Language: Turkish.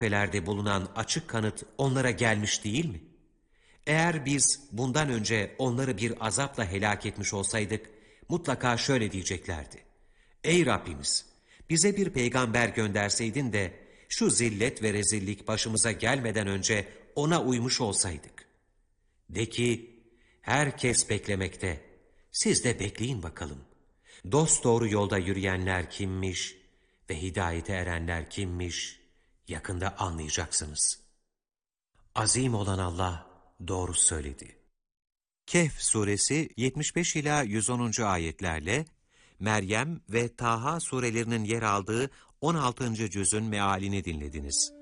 Belerde bulunan açık kanıt onlara gelmiş değil mi? Eğer biz bundan önce onları bir azapla helak etmiş olsaydık, mutlaka şöyle diyeceklerdi: Ey Rabbimiz! Bize bir peygamber gönderseydin de, şu zillet ve rezillik başımıza gelmeden önce ona uymuş olsaydık. De ki, herkes beklemekte, siz de bekleyin bakalım. Dosdoğru yolda yürüyenler kimmiş ve hidayete erenler kimmiş, yakında anlayacaksınız. Azim olan Allah doğru söyledi. Kehf suresi 75 ila 110. ayetlerle Meryem ve Taha surelerinin yer aldığı 16. cüzün mealini dinlediniz.